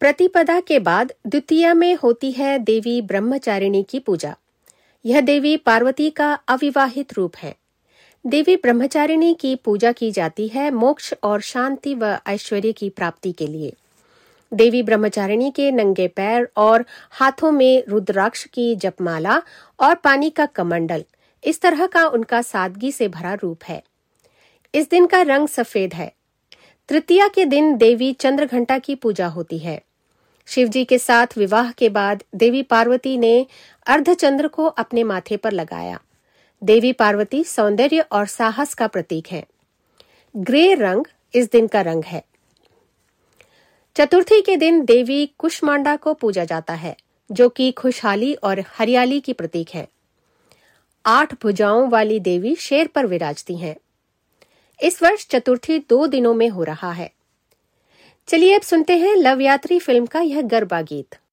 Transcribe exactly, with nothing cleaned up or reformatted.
प्रतिपदा के बाद द्वितीया में होती है देवी ब्रह्मचारिणी की पूजा। यह देवी पार्वती का अविवाहित रूप है। देवी ब्रह्मचारिणी की पूजा की जाती है मोक्ष और शांति व ऐश्वर्य की प्राप्ति के लिए। देवी ब्रह्मचारिणी के नंगे पैर और हाथों में रुद्राक्ष की जपमाला और पानी का कमंडल, इस तरह का उनका सादगी से भरा रूप है। इस दिन का रंग सफेद है। तृतीया के दिन देवी चंद्रघंटा की पूजा होती है। शिवजी के साथ विवाह के बाद देवी पार्वती ने अर्धचंद्र को अपने माथे पर लगाया। देवी पार्वती सौंदर्य और साहस का प्रतीक है। ग्रे रंग इस दिन का रंग है। चतुर्थी के दिन देवी कुष्मांडा को पूजा जाता है, जो कि खुशहाली और हरियाली की प्रतीक है। आठ भुजाओं वाली देवी शेर पर विराजती हैं। इस वर्ष चतुर्थी दो दिनों में हो रहा है। चलिए अब सुनते हैं लव यात्री फिल्म का यह गरबा गीत।